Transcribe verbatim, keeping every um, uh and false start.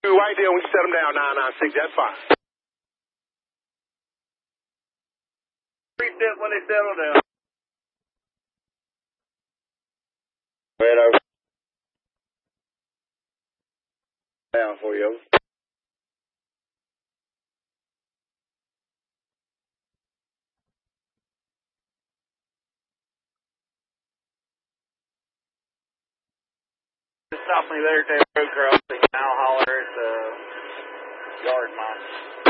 Right there, we set them down, nine nine six, that's fine. Three step when they settle down. Right over. Down for you. Just stop me there, take road crossing. Now holler at the yard mine.